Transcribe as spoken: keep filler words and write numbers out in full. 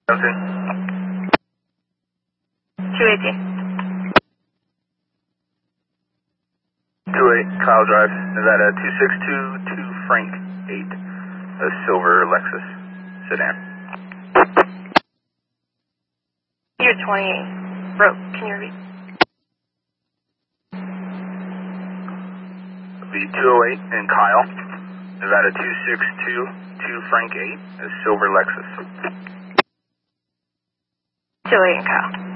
Something. two eighteen. two eight, Kyle Drive, Nevada, two six two two Frank eight, a silver Lexus sedan. You're twenty-eight. Bro, can you read? The two oh eight and Kyle, Nevada, two six two two Frank eight, a silver Lexus. two eight and Kyle.